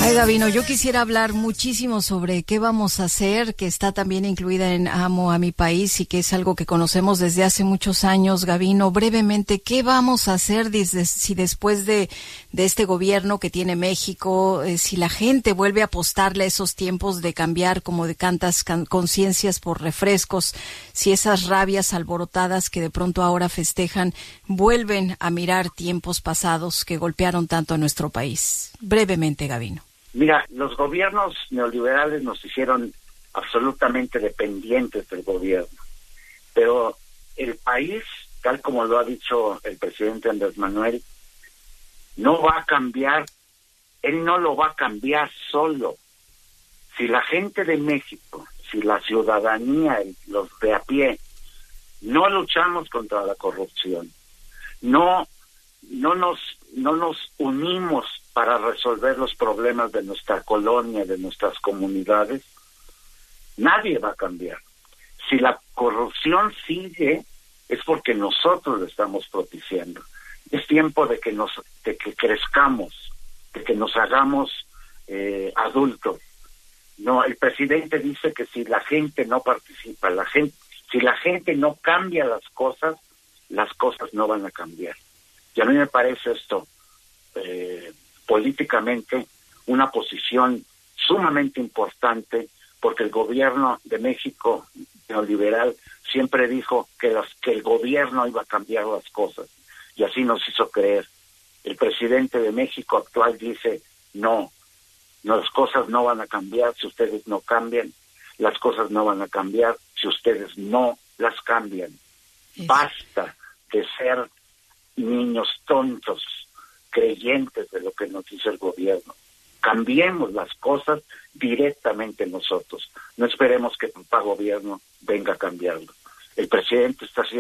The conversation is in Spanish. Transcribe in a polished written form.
Ay, Gabino, yo quisiera hablar muchísimo sobre qué vamos a hacer, que está también incluida en Amo a mi país y que es algo que conocemos desde hace muchos años. Gabino, brevemente, ¿qué vamos a hacer si después de este gobierno que tiene México, si la gente vuelve a apostarle a esos tiempos de cambiar como de cantas conciencias por refrescos, si esas rabias alborotadas que de pronto ahora festejan vuelven a mirar tiempos pasados que golpearon tanto a nuestro país? Brevemente, Gabino. Mira, los gobiernos neoliberales nos hicieron absolutamente dependientes del gobierno, pero el país, tal como lo ha dicho el presidente Andrés Manuel, no va a cambiar, él no lo va a cambiar solo. Si la gente de México, si la ciudadanía, los de a pie, no luchamos contra la corrupción, no nos unimos para resolver los problemas de nuestra colonia, de nuestras comunidades, nadie va a cambiar. Si la corrupción sigue, es porque nosotros lo estamos propiciando. Es tiempo de que crezcamos, de que nos hagamos adultos. No, el presidente dice que si la gente no participa, si la gente no cambia las cosas no van a cambiar. Y a mí me parece esto políticamente una posición sumamente importante, porque el gobierno de México neoliberal siempre dijo que el gobierno iba a cambiar las cosas, y así nos hizo creer. El presidente de México actual dice, no, las cosas no van a cambiar si ustedes no cambian, las cosas no van a cambiar si ustedes no las cambian. Basta de ser niños tontos, creyentes de lo que nos dice el gobierno. Cambiemos las cosas directamente nosotros. No esperemos que papá gobierno venga a cambiarlo. El presidente está haciendo